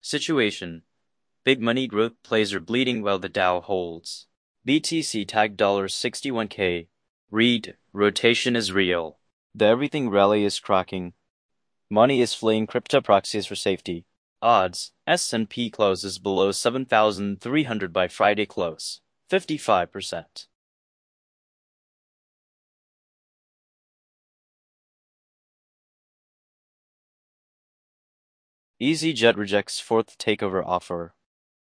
Situation: big money growth plays are bleeding while the Dow holds. BTC tagged $61K. Read, rotation is real. The everything rally is cracking. Money is fleeing crypto proxies for safety. Odds: S&P closes below 7,300 by Friday close. 55%. EasyJet rejects fourth takeover offer.